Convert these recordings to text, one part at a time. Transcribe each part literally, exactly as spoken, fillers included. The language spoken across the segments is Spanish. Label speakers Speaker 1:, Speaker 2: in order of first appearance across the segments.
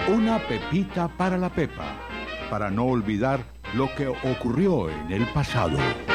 Speaker 1: Una pepita para la Pepa, para no olvidar lo que ocurrió en el pasado.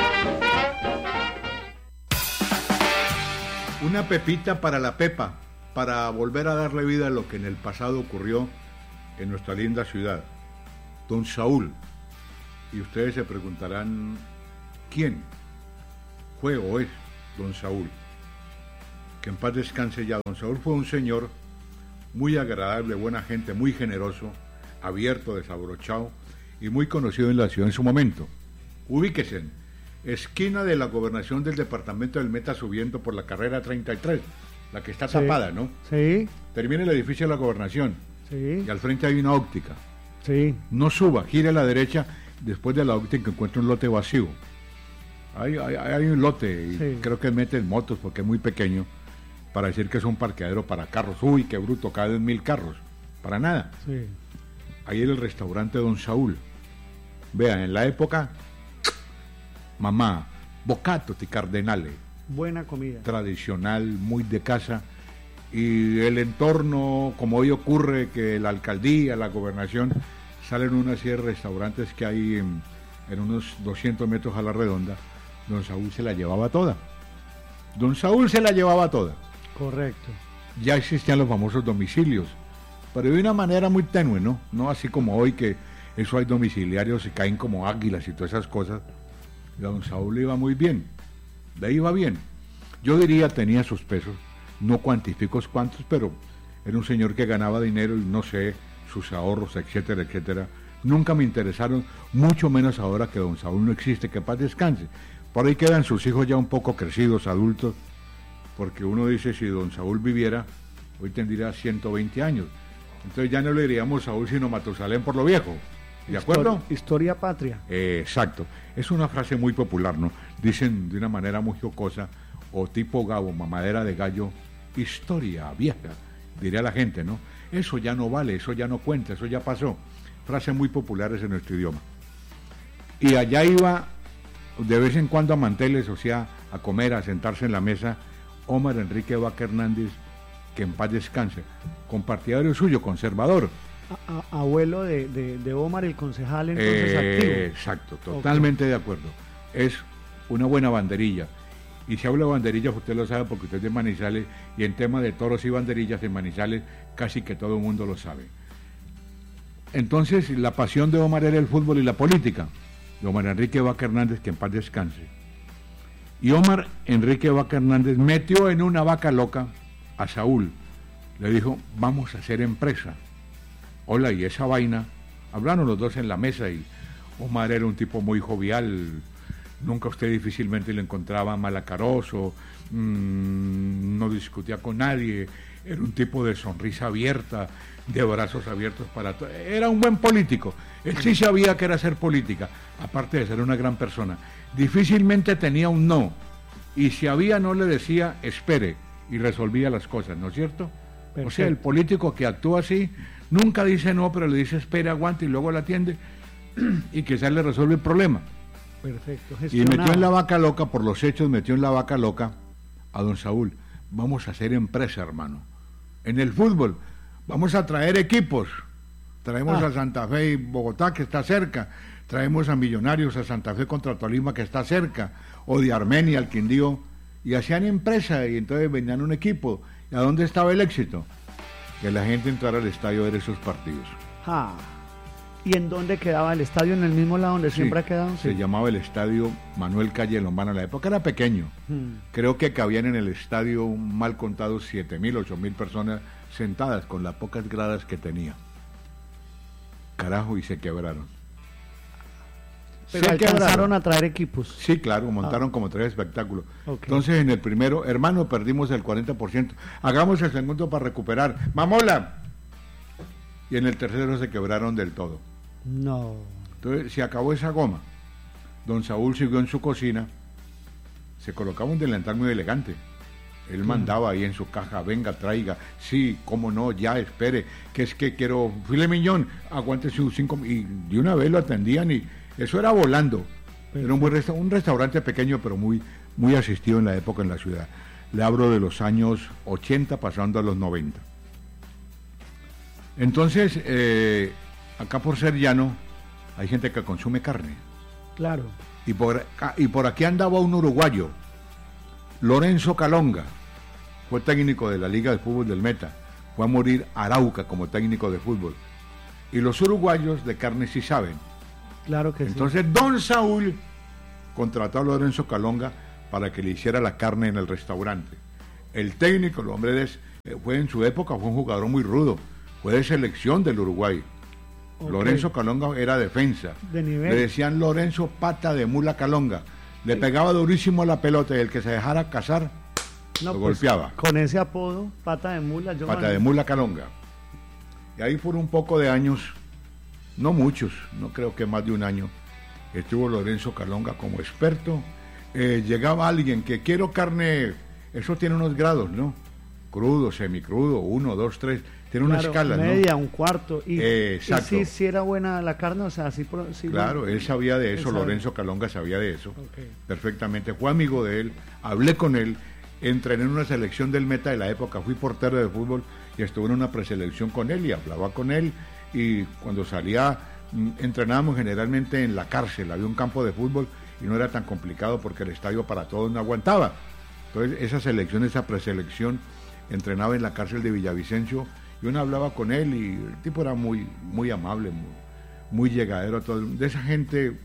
Speaker 1: Una pepita para la Pepa, para volver a darle vida a lo que en el pasado ocurrió en nuestra linda ciudad. Don Saúl. Y ustedes se preguntarán, ¿quién fue o es don Saúl? Que en paz descanse ya. Don Saúl fue un señor muy agradable, buena gente, muy generoso, abierto, desabrochado y muy conocido en la ciudad en su momento. Ubíquese en esquina de la gobernación del departamento del Meta, subiendo por la carrera treinta y tres, la que está sí. tapada, ¿no?
Speaker 2: Sí.
Speaker 1: Termina el edificio de la gobernación.
Speaker 2: Sí.
Speaker 1: Y al frente hay una óptica.
Speaker 2: Sí.
Speaker 1: No suba, gire a la derecha, después de la óptica encuentra un lote vacío. Hay, hay, hay un lote, y sí. creo que meten motos porque es muy pequeño, para decir que es un parqueadero para carros. Uy, qué bruto, caben mil carros. Para nada.
Speaker 2: Sí.
Speaker 1: Ahí era el restaurante Don Saúl. Vean, en la época, mamá, bocato di cardenale.
Speaker 2: Buena comida.
Speaker 1: Tradicional, muy de casa. Y el entorno, como hoy ocurre que la alcaldía, la gobernación, salen una serie de restaurantes que hay en, en unos doscientos metros a la redonda. Don Saúl se la llevaba toda. Don Saúl se la llevaba toda.
Speaker 2: Correcto.
Speaker 1: Ya existían los famosos domicilios, pero de una manera muy tenue, ¿no? No así como hoy que eso hay domiciliarios y caen como águilas y todas esas cosas. Y a don Saúl le iba muy bien, le iba bien. Yo diría tenía sus pesos, no cuantifico cuántos, pero era un señor que ganaba dinero y no sé, sus ahorros, etcétera, etcétera. Nunca me interesaron, mucho menos ahora que don Saúl no existe, que paz descanse. Por ahí quedan sus hijos ya un poco crecidos, adultos, porque uno dice, si don Saúl viviera, hoy tendría ciento veinte años. Entonces ya no le diríamos Saúl, sino Matusalén por lo viejo. ¿De acuerdo?
Speaker 2: Historia, historia patria.
Speaker 1: Eh, exacto. Es una frase muy popular, ¿no? Dicen de una manera muy jocosa, o tipo Gabo, mamadera de gallo, historia vieja, diría la gente, ¿no? Eso ya no vale, eso ya no cuenta, eso ya pasó. Frases muy populares en nuestro idioma. Y allá iba de vez en cuando a manteles, o sea, a comer, a sentarse en la mesa, Omar Enrique Vaca Hernández, que en paz descanse, compartidario suyo, conservador.
Speaker 2: A, a, abuelo de, de, de Omar, el concejal entonces
Speaker 1: eh,
Speaker 2: activo.
Speaker 1: Exacto, totalmente okay. De acuerdo. Es una buena banderilla. Y si hablo de banderillas, usted lo sabe porque usted es de Manizales, y en tema de toros y banderillas en Manizales casi que todo el mundo lo sabe. Entonces, la pasión de Omar era el fútbol y la política. De Omar Enrique Vaca Hernández, que en paz descanse. Y Omar Enrique Vaca Hernández metió en una vaca loca a Saúl. Le dijo, vamos a hacer empresa. Hola, y esa vaina. Hablaron los dos en la mesa y Omar era un tipo muy jovial. Nunca usted difícilmente lo encontraba malacaroso, mmm, no discutía con nadie. Era un tipo de sonrisa abierta, de brazos abiertos para todo. Era un buen político. Él sí sabía que era hacer política, aparte de ser una gran persona. Difícilmente tenía un no, y si había no le decía espere, y resolvía las cosas, ¿no es cierto? Perfecto. O sea, el político que actúa así, nunca dice no, pero le dice espere, aguante, y luego la atiende, y quizás le resuelve el problema.
Speaker 2: Perfecto.
Speaker 1: Y metió en la vaca loca, por los hechos, metió en la vaca loca a don Saúl. Vamos a hacer empresa, hermano. En el fútbol, vamos a traer equipos. Traemos ah. a Santa Fe y Bogotá, que está cerca. Traemos a Millonarios, a Santa Fe contra Tolima, que está cerca. O de Armenia, al Quindío. Y hacían empresa, y entonces venían un equipo. ¿Y a dónde estaba el éxito? Que la gente entrara al estadio a ver esos partidos.
Speaker 2: Ah. ¿Y en dónde quedaba el estadio? ¿En el mismo lado donde sí, siempre ha quedado?
Speaker 1: Se sí. llamaba el estadio Manuel Calle Lombana. En la época era pequeño. Hmm. Creo que cabían en el estadio, mal contados, siete mil, ocho mil personas sentadas con las pocas gradas que tenía. Carajo, y se quebraron.
Speaker 2: Pero se alcanzaron quebraron. A traer equipos.
Speaker 1: Sí, claro, montaron ah. como tres espectáculos. Okay. Entonces, en el primero, hermano, perdimos el cuarenta por ciento. Hagamos el segundo para recuperar. ¡Mamola! Y en el tercero se quebraron del todo.
Speaker 2: No.
Speaker 1: Entonces se acabó esa goma. Don Saúl siguió en su cocina, se colocaba un delantal muy elegante. Él sí. mandaba ahí en su caja, venga, traiga, sí, cómo no, ya, espere, que es que quiero filet mignon, aguante sus cinco, y de una vez lo atendían y eso era volando. Perfecto. Era un buen resta- un restaurante pequeño, pero muy, muy asistido en la época en la ciudad. Le hablo de los años ochenta pasando a los noventa. Entonces, eh, acá por ser llano, hay gente que consume carne.
Speaker 2: Claro.
Speaker 1: Y por, y por aquí andaba un uruguayo, Lorenzo Calonga, fue técnico de la Liga de Fútbol del Meta, fue a morir a Arauca como técnico de fútbol. Y los uruguayos de carne sí saben.
Speaker 2: Claro que
Speaker 1: Entonces,
Speaker 2: sí.
Speaker 1: don Saúl contrató a Lorenzo Calonga para que le hiciera la carne en el restaurante. El técnico, el hombre de, fue en su época, fue un jugador muy rudo, fue de selección del Uruguay. Okay. Lorenzo Calonga era defensa.
Speaker 2: De nivel.
Speaker 1: Le decían Lorenzo Pata de Mula Calonga. Le sí. pegaba durísimo a la pelota y el que se dejara cazar no, lo pues, golpeaba.
Speaker 2: Con ese apodo, Pata de Mula.
Speaker 1: Yo Pata man... de Mula Calonga. Y ahí por un poco de años, no muchos, no creo que más de un año, estuvo Lorenzo Calonga como experto. Eh, llegaba alguien que quiero carne, eso tiene unos grados, ¿no? Crudo, semicrudo, uno, dos, tres, tiene
Speaker 2: claro,
Speaker 1: una escala,
Speaker 2: media,
Speaker 1: ¿no?
Speaker 2: un cuarto. Y,
Speaker 1: eh, exacto.
Speaker 2: y si, si era buena la carne, o sea, sí. sí
Speaker 1: claro, él sabía de eso, Lorenzo Calonga sabía de eso, okay. perfectamente. Fue amigo de él, hablé con él, entrené en una selección del Meta de la época, fui portero de fútbol y estuve en una preselección con él y hablaba con él. Y cuando salía, entrenábamos generalmente en la cárcel, había un campo de fútbol y no era tan complicado porque el estadio para todos no aguantaba. Entonces esa selección, esa preselección, entrenaba en la cárcel de Villavicencio y uno hablaba con él y el tipo era muy, muy amable, muy, muy llegadero a todo, de esa gente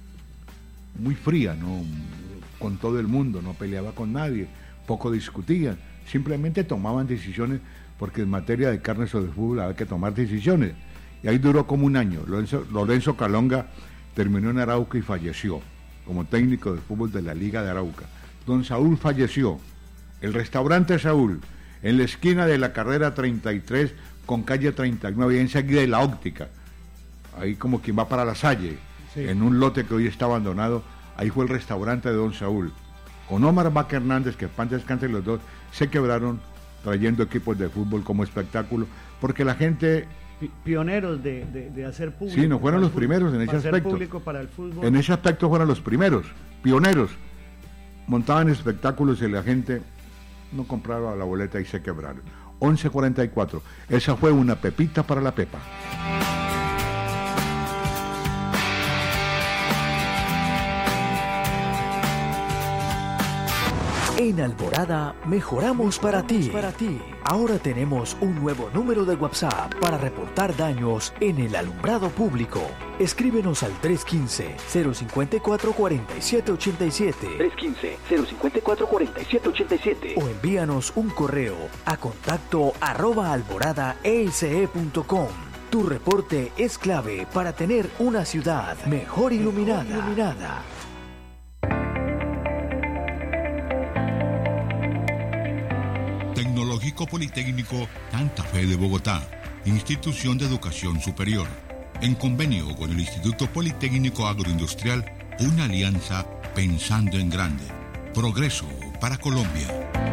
Speaker 1: muy fría, ¿no? Con todo el mundo, no peleaba con nadie, poco discutían, simplemente tomaban decisiones porque en materia de carnes o de fútbol había que tomar decisiones. Y ahí duró como un año. Lorenzo, Lorenzo Calonga terminó en Arauca y falleció como técnico de fútbol de la Liga de Arauca. Don Saúl falleció. El restaurante Saúl, en la esquina de la carrera treinta y tres con calle treinta y nueve, y enseguida de la óptica, ahí como quien va para la Salle, sí. en un lote que hoy está abandonado, ahí fue el restaurante de Don Saúl. Con Omar Vaca Hernández, que pan descanse los dos, se quebraron trayendo equipos de fútbol como espectáculo, porque la gente...
Speaker 2: Pioneros de, de, de hacer público.
Speaker 1: Sí, no fueron los fútbol, primeros en ese aspecto.
Speaker 2: Público para el fútbol.
Speaker 1: En ese aspecto fueron los primeros, pioneros. Montaban espectáculos y la gente no compraba la boleta y se quebraron. once cuarenta y cuatro. Esa fue una pepita para la Pepa.
Speaker 3: En Alborada mejoramos para ti. para ti. Ahora tenemos un nuevo número de WhatsApp para reportar daños en el alumbrado público. Escríbenos al tres uno cinco, cero cinco cuatro, cuatro siete ocho siete.
Speaker 4: tres uno cinco, cero cinco cuatro, cuatro siete ocho siete.
Speaker 3: O envíanos un correo a contacto arroba alborada e s e punto com. Tu reporte es clave para tener una ciudad mejor iluminada. Mejor iluminada.
Speaker 5: Tecnológico Politécnico Santa Fe de Bogotá, institución de educación superior. En convenio con el Instituto Politécnico Agroindustrial, una alianza pensando en grande. Progreso para Colombia.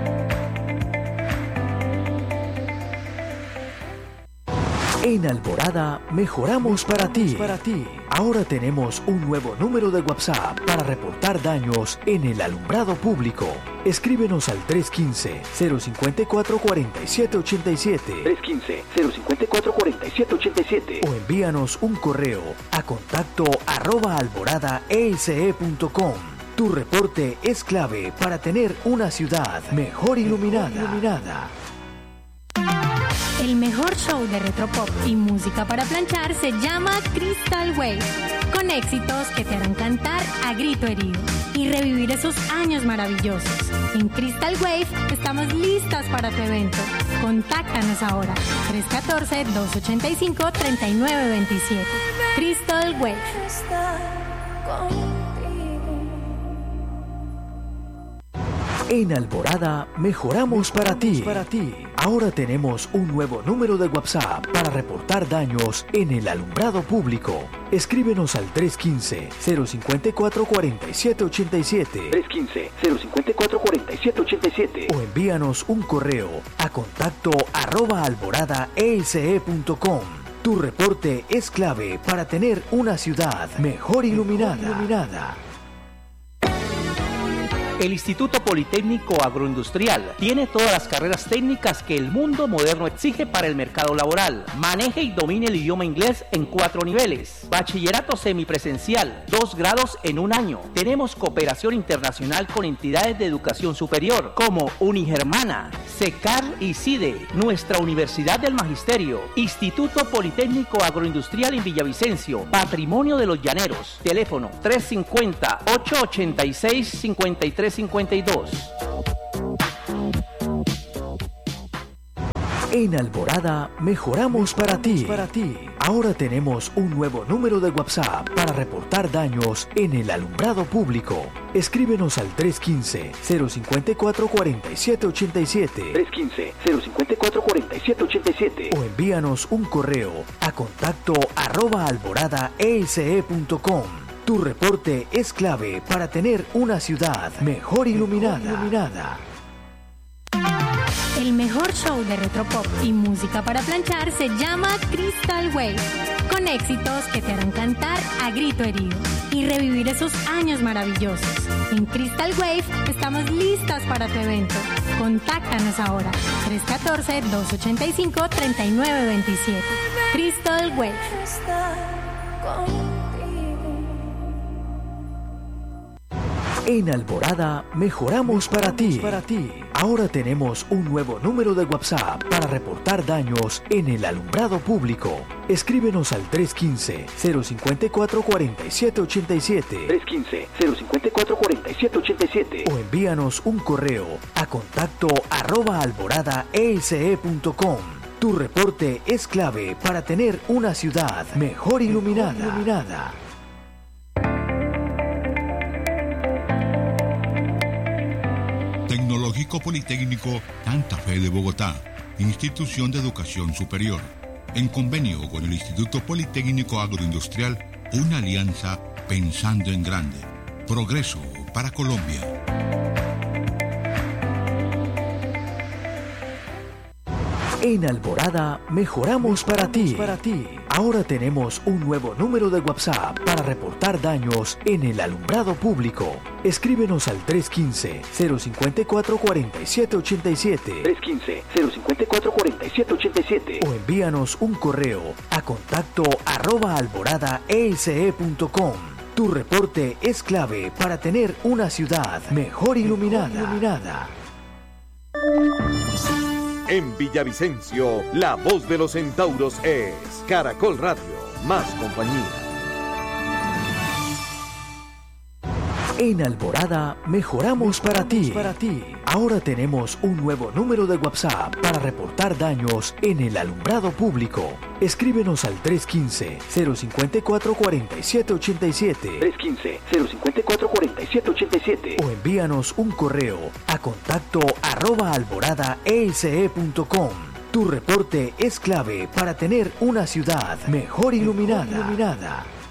Speaker 3: En Alborada mejoramos para ti. para ti. Ahora tenemos un nuevo número de WhatsApp para reportar daños en el alumbrado público. Escríbenos al tres uno cinco, cero cinco cuatro, cuatro siete ocho siete.
Speaker 4: tres uno cinco, cero cinco cuatro, cuatro siete ocho siete.
Speaker 3: O envíanos un correo a contacto arroba alborada e s e punto com. Tu reporte es clave para tener una ciudad mejor iluminada. Mejor iluminada.
Speaker 6: El mejor show de retropop y música para planchar se llama Crystal Wave, con éxitos que te harán cantar a grito herido y revivir esos años maravillosos. En Crystal Wave estamos listas para tu evento. Contáctanos ahora, tres uno cuatro, dos ocho cinco, tres nueve dos siete. Crystal Wave.
Speaker 3: En Alborada mejoramos para ti. para ti. Ahora tenemos un nuevo número de WhatsApp para reportar daños en el alumbrado público. Escríbenos al tres uno cinco, cero cinco cuatro, cuatro siete ocho siete.
Speaker 4: tres uno cinco, cero cinco cuatro, cuatro siete ocho siete.
Speaker 3: O envíanos un correo a contacto arroba alborada e s e punto com. Tu reporte es clave para tener una ciudad mejor iluminada. Mejor iluminada.
Speaker 7: El Instituto Politécnico Agroindustrial tiene todas las carreras técnicas que el mundo moderno exige para el mercado laboral. Maneje y domine el idioma inglés en cuatro niveles. Bachillerato semipresencial, dos grados en un año. Tenemos cooperación internacional con entidades de educación superior como Unigermana, SECAR y CIDE. Nuestra Universidad del Magisterio, Instituto Politécnico Agroindustrial en Villavicencio, Patrimonio de los Llaneros. Teléfono tres cinco cero, ocho ocho seis, cinco tres cinco dos.
Speaker 3: En Alborada mejoramos para ti. para ti. Ahora tenemos un nuevo número de WhatsApp para reportar daños en el alumbrado público. Escríbenos al tres uno cinco, cero cinco cuatro, cuatro siete ocho siete.
Speaker 4: tres uno cinco, cero cinco cuatro, cuatro siete ocho siete.
Speaker 3: O envíanos un correo a contacto arroba alborada ese punto com. Tu reporte es clave para tener una ciudad mejor iluminada. Mejor iluminada.
Speaker 6: El mejor show de retropop y música para planchar se llama Crystal Wave, con éxitos que te harán cantar a grito herido y revivir esos años maravillosos. En Crystal Wave estamos listas para tu evento. Contáctanos ahora, tres uno cuatro, dos ocho cinco, tres nueve dos siete. Crystal Wave.
Speaker 3: En Alborada mejoramos para ti. para ti. Ahora tenemos un nuevo número de WhatsApp para reportar daños en el alumbrado público. Escríbenos al tres uno cinco, cero cinco cuatro, cuatro siete ocho siete.
Speaker 4: tres uno cinco, cero cinco cuatro, cuatro siete ocho siete.
Speaker 3: O envíanos un correo a contacto arroba alborada ese punto com. Tu reporte es clave para tener una ciudad mejor iluminada. Mejor iluminada.
Speaker 5: Tecnológico Politécnico Santa Fe de Bogotá, institución de educación superior. En convenio con el Instituto Politécnico Agroindustrial, una alianza pensando en grande. Progreso para Colombia.
Speaker 3: En Alborada mejoramos para ti. para ti. Ahora tenemos un nuevo número de WhatsApp para reportar daños en el alumbrado público. Escríbenos al tres uno cinco, cero cinco cuatro, cuatro siete ocho siete.
Speaker 4: tres uno cinco, cero cinco cuatro, cuatro siete ocho siete.
Speaker 3: O envíanos un correo a contacto arroba alborada ese punto com. Tu reporte es clave para tener una ciudad mejor iluminada. Mejor iluminada.
Speaker 8: En Villavicencio, la voz de los centauros es Caracol Radio, más compañía.
Speaker 3: En Alborada mejoramos para ti. para ti. Ahora tenemos un nuevo número de WhatsApp para reportar daños en el alumbrado público. Escríbenos al tres uno cinco, cero cinco cuatro, cuatro siete ocho siete.
Speaker 4: tres uno cinco, cero cinco cuatro, cuatro siete ocho siete.
Speaker 3: O envíanos un correo a contacto arroba alborada ese punto com. Tu reporte es clave para tener una ciudad mejor iluminada. Mejor iluminada.